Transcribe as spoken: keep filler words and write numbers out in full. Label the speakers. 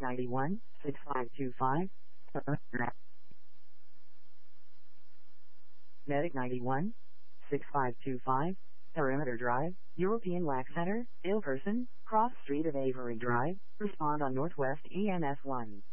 Speaker 1: ninety-one, six five two five. Medic ninety-one, six five two five. Perimeter Drive, European Wax Center, ill person, cross street of Avery Drive. Respond on Northwest E M S one.